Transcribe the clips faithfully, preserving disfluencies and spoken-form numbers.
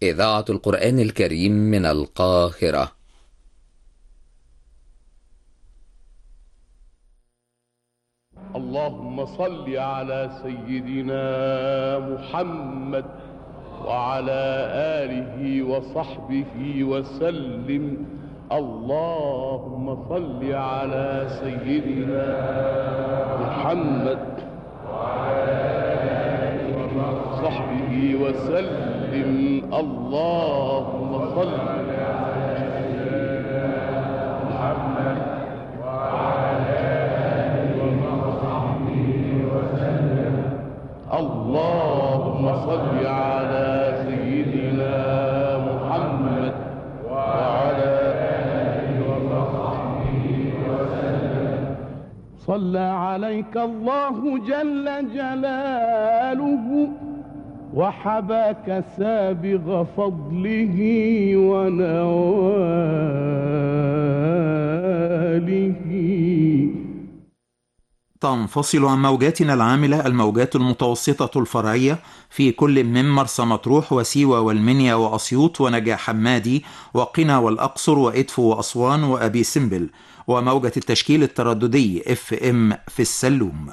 إذاعة القرآن الكريم من القاهرة. اللهم صل على سيدنا محمد وعلى آله وصحبه وسلم. اللهم صل على سيدنا محمد وعلى آله وصحبه وسلم. اللهم صل على سيدنا محمد وعلى آله وصحبه وسلم. اللهم صل على سيدنا محمد وعلى آله وصحبه وسلم. صلى عليك الله جل جلاله وحباك سابغ فضله ونواله. تنفصل عن موجاتنا العاملة الموجات المتوسطة الفرعية في كل من مرسى مطروح وسيوة والمنيا وأسيوط ونجع حمادي وقنا والأقصر وإدفو وأسوان وأبي سمبل، وموجة التشكيل الترددي اف ام في السلوم.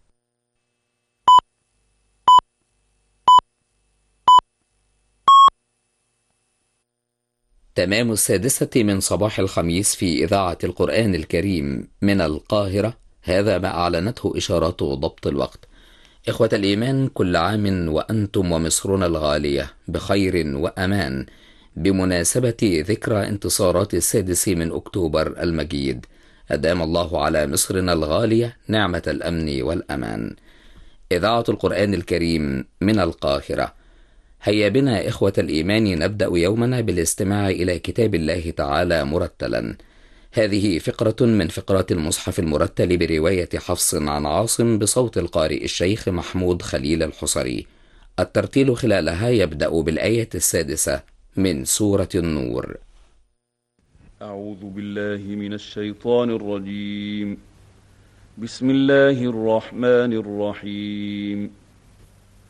تمام السادسة من صباح الخميس في إذاعة القرآن الكريم من القاهرة. هذا ما أعلنته إشارات ضبط الوقت. إخوة الإيمان، كل عام وأنتم ومصرنا الغالية بخير وأمان بمناسبة ذكرى انتصارات السادس من أكتوبر المجيد. أدام الله على مصرنا الغالية نعمة الأمن والأمان. إذاعة القرآن الكريم من القاهرة. هيا بنا إخوة الإيمان نبدأ يومنا بالاستماع إلى كتاب الله تعالى مرتلا. هذه فقرة من فقرات المصحف المرتل برواية حفص عن عاصم بصوت القارئ الشيخ محمود خليل الحصري. الترتيل خلالها يبدأ بالآية السادسة من سورة النور. أعوذ بالله من الشيطان الرجيم. بسم الله الرحمن الرحيم.